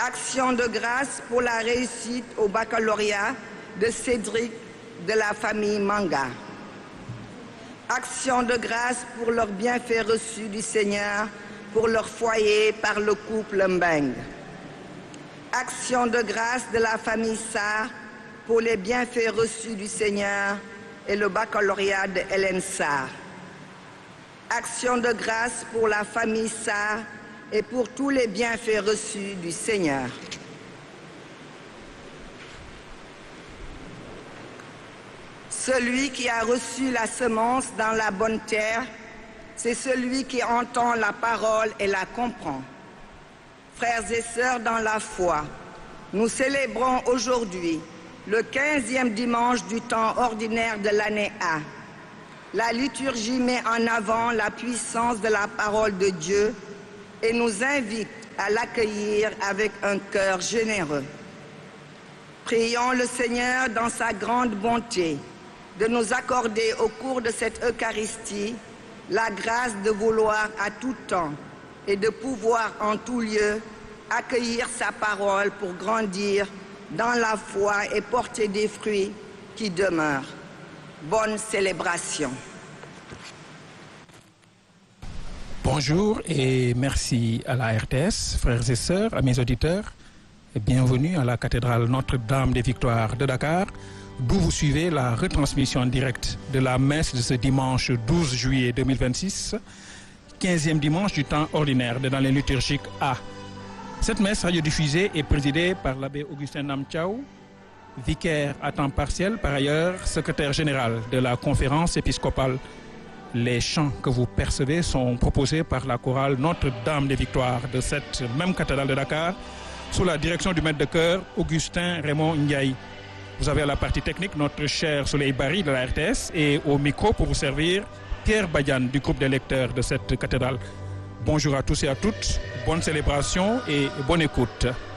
Action de grâce pour la réussite au baccalauréat de Cédric de la famille Manga. Action de grâce pour leurs bienfaits reçus du Seigneur pour leur foyer par le couple Mbeng. Action de grâce de la famille Sarr pour les bienfaits reçus du Seigneur et le baccalauréat de Hélène Sarr. Action de grâce pour la famille Sarr et pour tous les bienfaits reçus du Seigneur. Celui qui a reçu la semence dans la bonne terre, c'est celui qui entend la parole et la comprend. Frères et sœurs dans la foi, nous célébrons aujourd'hui le 15e dimanche du temps ordinaire de l'année A. La liturgie met en avant la puissance de la parole de Dieu et nous invite à l'accueillir avec un cœur généreux. Prions le Seigneur dans sa grande bonté de nous accorder au cours de cette Eucharistie la grâce de vouloir à tout temps et de pouvoir en tout lieu accueillir sa parole pour grandir dans la foi et porter des fruits qui demeurent. Bonne célébration. Bonjour et merci à la RTS, frères et sœurs, à mes auditeurs, et bienvenue à la cathédrale Notre-Dame des Victoires de Dakar, d'où vous suivez la retransmission en direct de la messe de ce dimanche 12 juillet 2026, 15e dimanche du temps ordinaire de l'année liturgique A. Cette messe radiodiffusée est présidée par l'abbé Augustin Namtchaou, vicaire à temps partiel, par ailleurs secrétaire général de la conférence épiscopale. Les chants que vous percevez sont proposés par la chorale Notre-Dame des Victoires de cette même cathédrale de Dakar, sous la direction du maître de chœur Augustin Raymond Ndiaye. Vous avez à la partie technique notre cher Soleil Barry de la RTS et au micro pour vous servir Pierre Badiane du groupe des lecteurs de cette cathédrale. Bonjour à tous et à toutes, bonne célébration et bonne écoute.